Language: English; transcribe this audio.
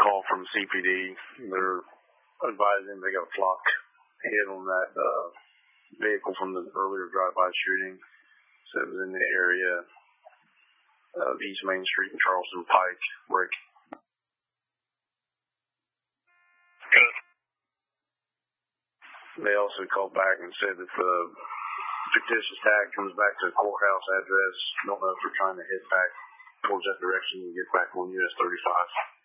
call from CPD. They're advising they got a flock hit on that vehicle from the earlier drive-by shooting. So it was in the area of East Main Street and Charleston Pike, Rick. Good. They also called back and said that the fictitious tag comes back to a courthouse address. Don't know if they're trying to head back towards that direction and get back on US 35.